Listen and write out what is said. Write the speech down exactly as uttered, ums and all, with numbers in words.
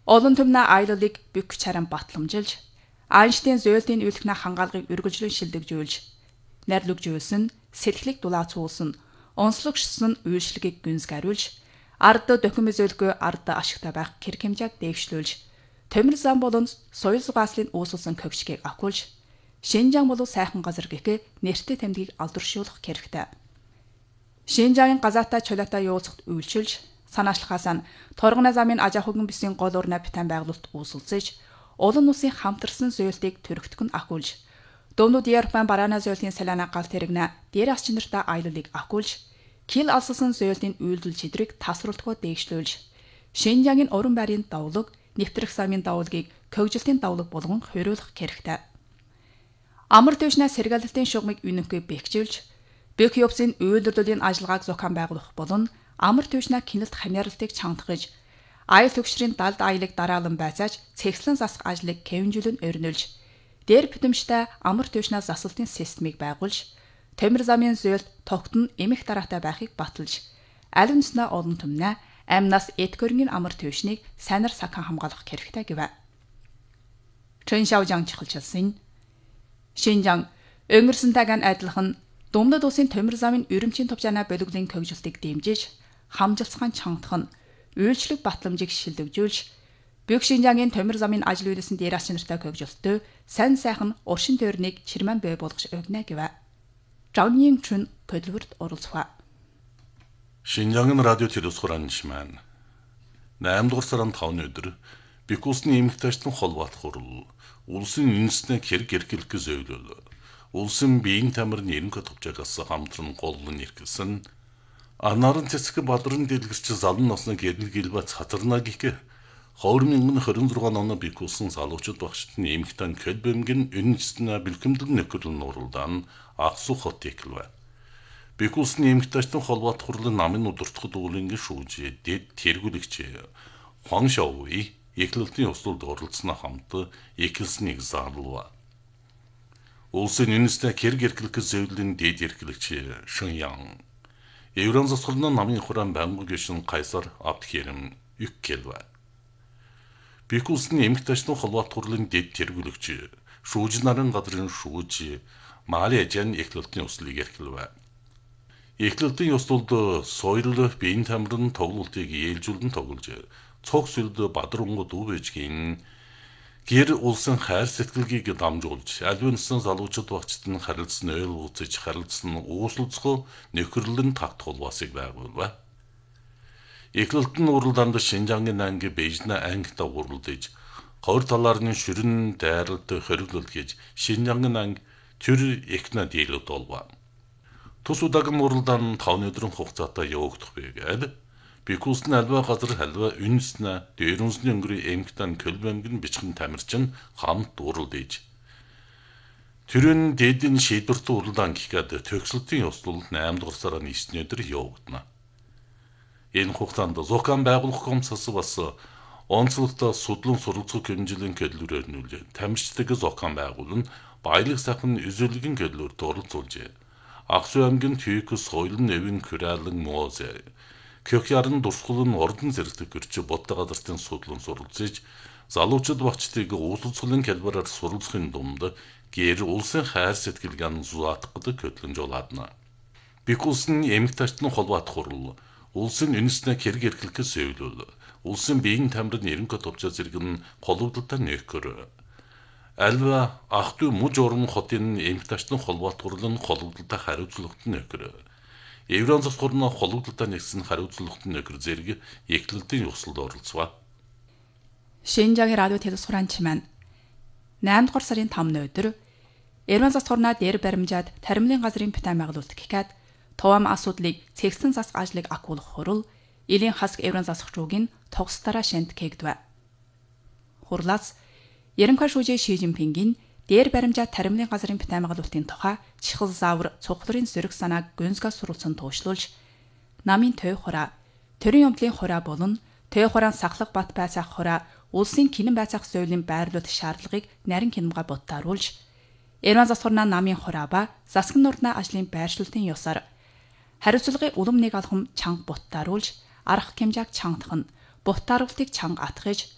Олон түмнэ аялалыг бүх чаран батламжилж, Айнштейн зөөлтийн үйлхнэ хангаалгыг үргэлжлэн шилдэгжүүлж, найрлугжүүлсэн, сэтгэлийг дулаацуулсан, онцлогшсон үйлчлэгийг гүнзгийруулж, ард дохим зөөлгөө ард ашигтай байх хэрэг хэмжээг дэвшлүүлж, төмөр зам болон соёл зугааслын үүсэлсэн көгчгийг ахиулж, Шинжаан болов сайхан газар гэхээ нэртэй тэмдгийг алдаршуулах хэрэгтэй. Шинжаагийн газаатай чулаатай юуцахт үйлчилж, санаачлахаас нь торгоны замын ажаахугн бисийн гол урнаа битэн байгуулалт үүсэлцэж, олон улсын хамтарсан зөөлтийг төрөгтгөн ахиулж, Дөвнүүд Европын бараана зөөлтийн салаана гал тэрэгнэ дээр ас чинартай аялалыг ахиулж, кил алсалсан зөөлтийн үйлдэл чидрийг тасралтгүй дэвшлүүлж, Шинжаагийн уран байрын давлаг, нэвтрэх замын давлгийг көгжилтийн давлаг болгон хориулах хэрэгтэй. Амар төвшнээ сэргээлтийн шугамыг үнэнхэй бэхжилж, бүх явцын үйлдвэрлэлийн ажиллагааг зохион байгуулах болон амар төвшнээ кинэлт хамяарлалтыг чангахж, аял төгшрийн далд аялыг дараалан байцааж цэгцлэн засах ажлыг кэвнжүүлэн өрнүүлж, дээр бүтэмжтэй амар төвшнээ засалтын системийг байгуулж, төмөр замын зөөлт тогтон эмх дараатай байхыг баталж, аль нүснээ олон түмнээ амнаас эд хөрөнгөний амар төвшнийг сайнар сахан хамгаалах хэрэгтэй гэвэ. Чөншаужаан чихэлжилсэн Шинжаан өнгөрсөнтэйг адилхан Думдад улсын төмөр замын өрөмчийн төвчаанаа боловлын көгжилтийг дэмжиж, хамжилцхан чангах нь үйлчлэг батламжийг шилдэгжүүлж, бүх Шинжаагийн төмөр замын ажил үйлсэн дээр ас чанартай көгжилтөө сайн сайхан уршин тойрныг чирмэн бай болгож өгнө гэвэ. Жагнийн чүн көдлөвөрт оролцох. Шинжаагийн радио телевизхоранч маань наймд дугаар сарын тавны өдөр Бэх улсны эмэгтэйчдын холбоот хурал улсын үндэснээ хэрэг эрхлэх зөвлөл улсын биеийн тамир нэрнгэ товчаагаас хамтран голлон иргэсэн анарын цэцэг бадрын дэлгэрч залан насны гэрэл гэлбац хатарна гэх хоёр мянган хорин зургаан оны Бэх улсын залуучууд багштны эмэгтэй көлбөмгөн үндэснээ бэлгэмдэл нөхөрлөн нууралдаан Аксу хот иклвэ. Бэх улсны эмэгтэйчдын холбоот хурлын намын удирдахад уулынгийн шүүжээ дэд тэргүүлэгч Хуан Шаоуи Эклэлтийн услуулд оролцсоноо хамт эклснийг заалва. Улсын үндэсний хэрэг эрхлэх зөвлөлийн дэд эрхлэгч Шин Ян Еврон засварны намын хураан байнгын гишүүн Кайсар Абдхерем Юккелва. Бэх улсны эмэгтэйчдын холбоот хурлын дэд тэргүүлэгч шүүж нарын газрын шүүж Мали Ажан эклэлтийн услыг эрхлэв. Эклэлтийн услуулд соёл биеийн тамирын тоглолтыг ээлжүүлэн тоглож цог сүлд бадрангууд үвэжгийн гэр улсын хайр сэтгэлгийг дамжуулж альвинсэн залуучууд багчд нь харилцсан ойлголцож харилцсан ууслцгоо нөхөрлөн тагт холбоосыг байгуулва. Эклэлтэн уралдаанд Шинжаагийн анги Бэйжнэ ангита уралдаж хоёр талаар нь шүрэн дайралт хориглол гэж Шинжаагийн анги төр экна дийлүүд болва. Тус удагийн уралдаан тавны өдрийн хугацаатай явагдах байгаад Бэх улсны альва газар халва үндэснэ дээрүнсний өнгөрийн эмгтэн көлбөмгөн бичгэн тамирчин хамт уралдаж. Тэрэн дэдийн шийдвэрт уралдаан гэхэд төгсөлтийн ёслол наймд дугаар сарын эсний өдөр явагдана. Энэ хугацаанд зохион байгуулах комиссаас бас онцлогтой судлан суралцах хэмжээлийн көллөр өрнүүлээ. Тамирчдыг зохион байгуулан баялаг сайхан үзүүлгийн көллөрт оролцуулжээ. Аксу аймгийн Түйк соёлын нэвэн Күралан Моозе Кёхярн дурсгалын ордон зэрэгтэй гэрч бодтой газартын судлан суралцж залуучууд багчдыг уулзлын хэлбэрээр суралцахын дунд гэр улсын хайр сэтгэлгэн зуатах гэдэг хөдөлгөөнжүүлэднэ. Бэх улсын эмэгтэйчдын холбоот хурал улсын үндэснээ хэрэг эрхлэх зөвлөл улсын биеийн тамирын нэрнгэ товчоо зэрэг нь холбогдолтой нөхөр альва ах トゥ муж орон хотын эмэгтэйчдын холбоот хурлын холбогдолтой хариуцлагатай нөхөр Еврон засварны холбогдолтой нэгсэн хариуцлагатай нөхөр зэрэг эклэлтийн ёслолд оролцов. Шинжаагийн радио телевизхоранч маань наймд дугаар сарын тавны өдөр Еврон засварнаа дээр баримжаад таримлын газрын битэн байгуулалт гэхэд товам асуудлыг цэгцэн засах ажлыг ахиулах хурал элийн хасг Еврон засах жуугийн тогстараа шент кэгдвэ. Хурлаас Ерөнхий шүүжээ Ши Жинпингийн дээр баримжаа таримлын газрын битэн байгуулалтын тухай чихэл заавар цугларын зэрэг санааг гүнзгээс суралцсан туушлуулж намын төв хураа, төрийн юмтлын хураа болон төв хураан сахлах бат байцаах хураа улсын кинэн байцаах зөвлөлийн байрлуулах шаардлагыг нарийн кинемга бодтааруулж Ерөн засварнаа намын хураа ба засгийн нурднаа ажлын байршлалтын ёсоор хариуцлагын улам нэг алхам чанга бодтааруулж арга хэмжээг чангадах нь бодтааруултыг чанга атгаж